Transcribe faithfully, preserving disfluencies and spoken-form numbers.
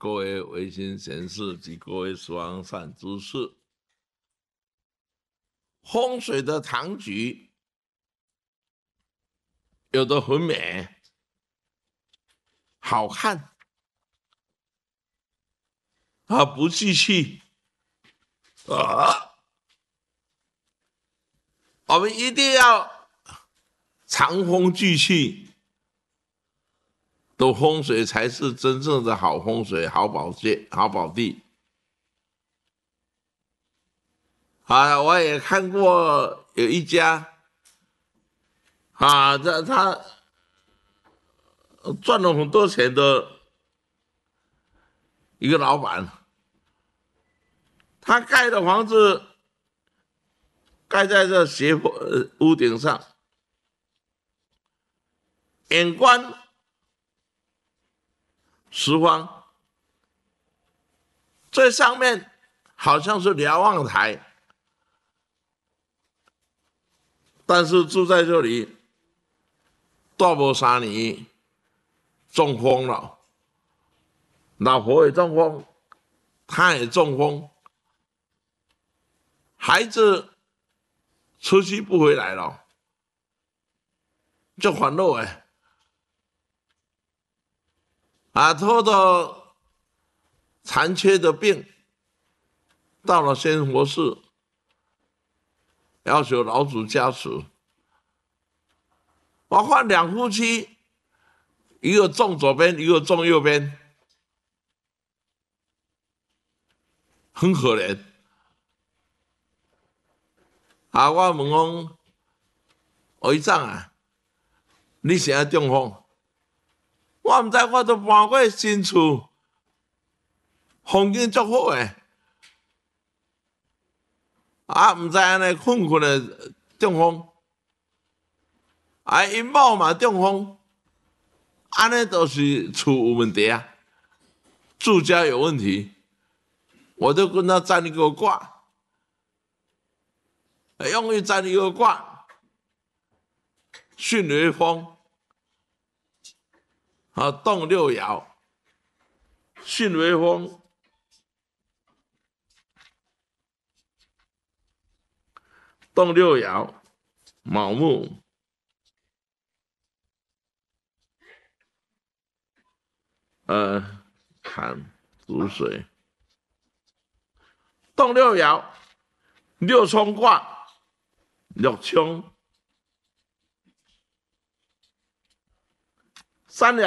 各位维新贤士及各位十方善知识，风水的堂局有的很美，好看，啊，不聚气啊，我们一定要长风聚气的风水才是真正的好风水、好宝界、好宝地。啊，我也看过有一家，啊，他他赚了很多钱的一个老板，他盖的房子盖在这斜坡屋顶上，眼观十方，最上面好像是瞭望台。但是住在这里，大没三年中风了，老婆也中风，他也中风，孩子出去不回来了，就烦恼哎，啊，拖着残缺的病到了仙佛寺，要求老祖加持。我看两夫妻，一个中左边，一个中右边，很可怜。啊，我问讲，会长啊，你现在中风？我唔知，我都搬过新厝，风景足好诶。啊，唔知安尼困困的中风，啊，因某嘛中风，安尼都是厝有问题啊，住家有问题。我就跟他占一个卦，用一占一个卦，巽为风，啊，动六爻，巽为风，动六爻，卯木。呃，坎属水，动六爻，六冲卦，六冲，三爻。